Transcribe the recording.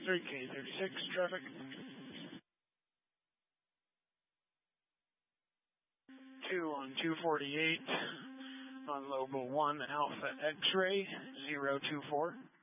3K36 traffic. 2 on 248 on Lobo 1 Alpha X-Ray 024.